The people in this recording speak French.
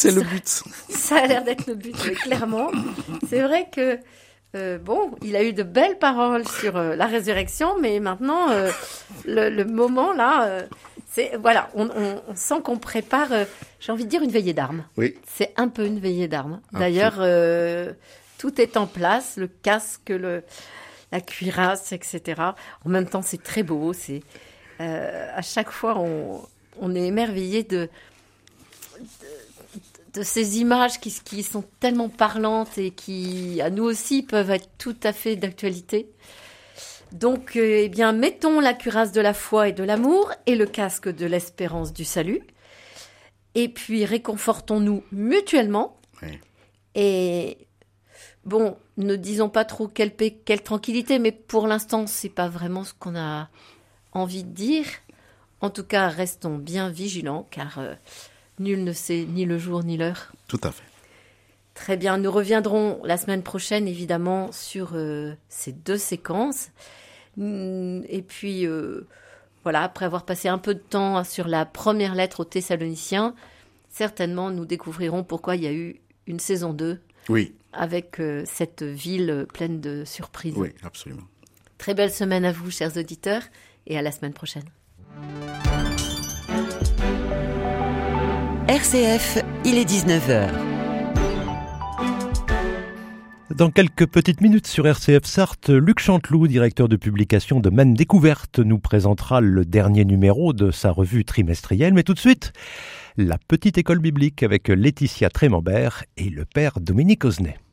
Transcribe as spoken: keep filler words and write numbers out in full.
C'est le but. Ça, ça a l'air d'être le but, mais clairement. C'est vrai que, euh, bon, il a eu de belles paroles sur euh, la résurrection, mais maintenant, euh, le, le moment là, euh, c'est, voilà, on, on, on sent qu'on prépare, euh, j'ai envie de dire, une veillée d'armes. Oui. C'est un peu une veillée d'armes. D'ailleurs, euh, tout est en place, le casque, le, la cuirasse, et cetera. En même temps, c'est très beau. C'est, euh, à chaque fois, on, on est émerveillé de... de ces images qui, qui sont tellement parlantes et qui, à nous aussi, peuvent être tout à fait d'actualité. Donc, euh, eh bien, mettons la cuirasse de la foi et de l'amour et le casque de l'espérance du salut. Et puis, réconfortons-nous mutuellement. Oui. Et, bon, ne disons pas trop quelle paix, quelle tranquillité, mais pour l'instant, c'est pas vraiment ce qu'on a envie de dire. En tout cas, restons bien vigilants, car... Euh, nul ne sait ni le jour ni l'heure. Tout à fait. Très bien, nous reviendrons la semaine prochaine, évidemment, sur euh, ces deux séquences. Et puis, euh, voilà, après avoir passé un peu de temps sur la première lettre aux Thessaloniciens, certainement, nous découvrirons pourquoi il y a eu une saison deux. Oui. Avec euh, cette ville pleine de surprises. Oui, absolument. Très belle semaine à vous, chers auditeurs, et à la semaine prochaine. R C F, il est dix-neuf heures. Dans quelques petites minutes sur R C F Sarthe, Luc Chanteloup, directeur de publication de Maine Découverte, nous présentera le dernier numéro de sa revue trimestrielle. Mais tout de suite, la petite école biblique avec Laetitia Trémembert et le père Dominique Oznet.